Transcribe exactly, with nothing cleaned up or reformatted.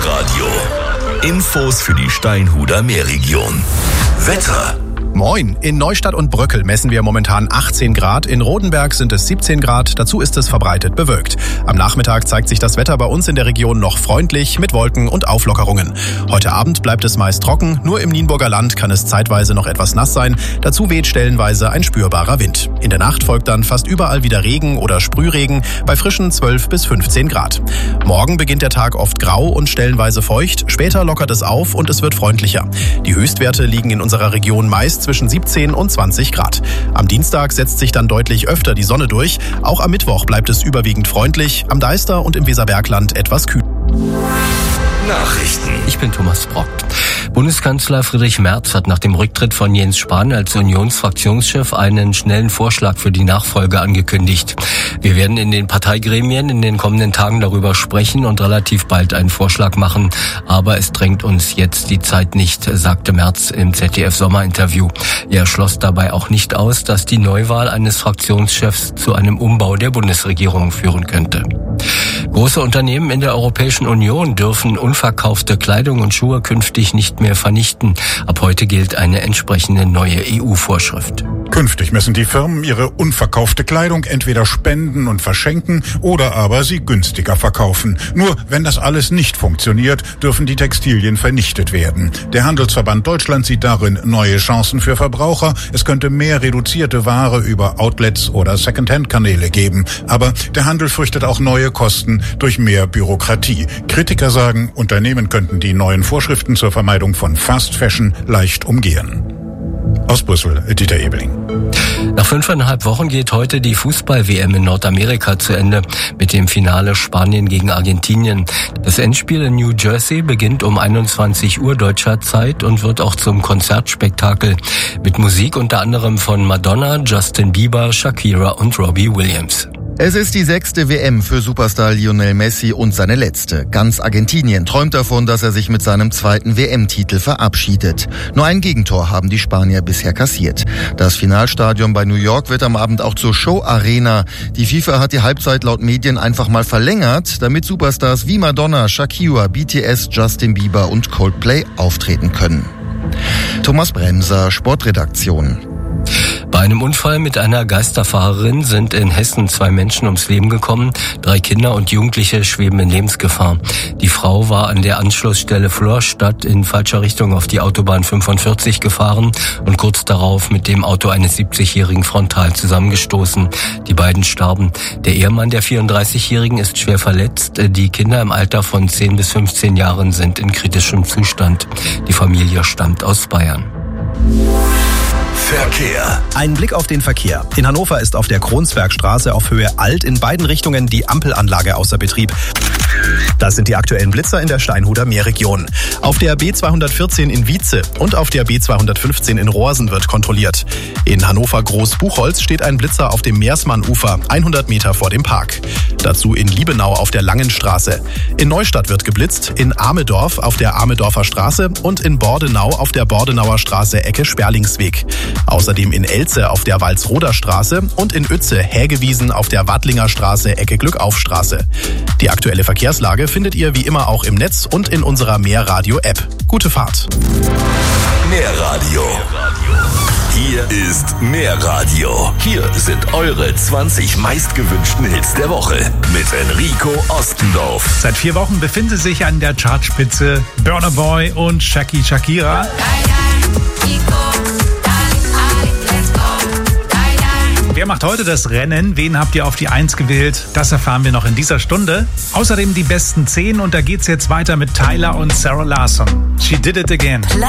Meerradio. Infos für die Steinhuder Meerregion. Wetter. Moin, in Neustadt und Bröckel messen wir momentan achtzehn Grad, in Rodenberg sind es siebzehn Grad, dazu ist es verbreitet bewölkt. Am Nachmittag zeigt sich das Wetter bei uns in der Region noch freundlich mit Wolken und Auflockerungen. Heute Abend bleibt es meist trocken, nur im Nienburger Land kann es zeitweise noch etwas nass sein, dazu weht stellenweise ein spürbarer Wind. In der Nacht folgt dann fast überall wieder Regen oder Sprühregen bei frischen zwölf bis fünfzehn Grad. Morgen beginnt der Tag oft grau und stellenweise feucht, später lockert es auf und es wird freundlicher. Die Höchstwerte liegen in unserer Region meist zwischen siebzehn und zwanzig Grad. Am Dienstag setzt sich dann deutlich öfter die Sonne durch. Auch am Mittwoch bleibt es überwiegend freundlich, am Deister und im Weserbergland etwas kühl. Nachrichten. Ich bin Thomas Brock. Bundeskanzler Friedrich Merz hat nach dem Rücktritt von Jens Spahn als Unionsfraktionschef einen schnellen Vorschlag für die Nachfolge angekündigt. Wir werden in den Parteigremien in den kommenden Tagen darüber sprechen und relativ bald einen Vorschlag machen. Aber es drängt uns jetzt die Zeit nicht, sagte Merz im Z D F-Sommerinterview. Er schloss dabei auch nicht aus, dass die Neuwahl eines Fraktionschefs zu einem Umbau der Bundesregierung führen könnte. Große Unternehmen in der Europäischen Union dürfen unverkaufte Kleidung und Schuhe künftig nicht mehr vernichten. Ab heute gilt eine entsprechende neue E U-Vorschrift. Künftig müssen die Firmen ihre unverkaufte Kleidung entweder spenden und verschenken oder aber sie günstiger verkaufen. Nur wenn das alles nicht funktioniert, dürfen die Textilien vernichtet werden. Der Handelsverband Deutschland sieht darin neue Chancen für Verbraucher. Es könnte mehr reduzierte Ware über Outlets oder Secondhand-Kanäle geben. Aber der Handel fürchtet auch neue Kosten durch mehr Bürokratie. Kritiker sagen, Unternehmen könnten die neuen Vorschriften zur Vermeidung von Fast Fashion leicht umgehen. Aus Brüssel, Dieter Ebeling. Nach fünfeinhalb Wochen geht heute die Fußball-W M in Nordamerika zu Ende mit dem Finale Spanien gegen Argentinien. Das Endspiel in New Jersey beginnt um einundzwanzig Uhr deutscher Zeit und wird auch zum Konzertspektakel mit Musik unter anderem von Madonna, Justin Bieber, Shakira und Robbie Williams. Es ist die sechste W M für Superstar Lionel Messi und seine letzte. Ganz Argentinien träumt davon, dass er sich mit seinem zweiten W M-Titel verabschiedet. Nur ein Gegentor haben die Spanier bisher kassiert. Das Finalstadion bei New York wird am Abend auch zur Show-Arena. Die FIFA hat die Halbzeit laut Medien einfach mal verlängert, damit Superstars wie Madonna, Shakira, B T S, Justin Bieber und Coldplay auftreten können. Thomas Bremser, Sportredaktion. Bei einem Unfall mit einer Geisterfahrerin sind in Hessen zwei Menschen ums Leben gekommen. Drei Kinder und Jugendliche schweben in Lebensgefahr. Die Frau war an der Anschlussstelle Florstadt in falscher Richtung auf die Autobahn fünfundvierzig gefahren und kurz darauf mit dem Auto eines siebzigjährigen frontal zusammengestoßen. Die beiden starben. Der Ehemann der vierunddreißigjährigen ist schwer verletzt. Die Kinder im Alter von zehn bis fünfzehn Jahren sind in kritischem Zustand. Die Familie stammt aus Bayern. Verkehr. Ein Blick auf den Verkehr. In Hannover ist auf der Kronsbergstraße auf Höhe Alt in beiden Richtungen die Ampelanlage außer Betrieb. Das sind die aktuellen Blitzer in der Steinhuder Meerregion. Auf der B zweihundertvierzehn in Wietze und auf der B zweihundertfünfzehn in Rohrsen wird kontrolliert. In Hannover Groß-Buchholz steht ein Blitzer auf dem Meersmann-Ufer, hundert Meter vor dem Park. Dazu in Liebenau auf der Langen Straße. In Neustadt wird geblitzt, in Amedorf auf der Amedorfer Straße und in Bordenau auf der Bordenauer Straße Ecke Sperlingsweg. Außerdem in Elze auf der Walsroder Straße und in Uetze Hägewiesen auf der Wadlinger Straße Ecke Glückaufstraße. Die aktuelle Verkehrslage findet ihr wie immer auch im Netz und in unserer Meerradio-App. Gute Fahrt. Meerradio. Hier ist Meerradio. Hier sind eure zwanzig meistgewünschten Hits der Woche mit Enrico Ostendorf. Seit vier Wochen befinden sich an der Chartspitze Burna Boy und Shaki Shakira. Wer macht heute das Rennen? Wen habt ihr auf die Eins gewählt? Das erfahren wir noch in dieser Stunde. Außerdem die besten zehn und da geht's jetzt weiter mit Tyler und Sarah Larsson. She Did It Again.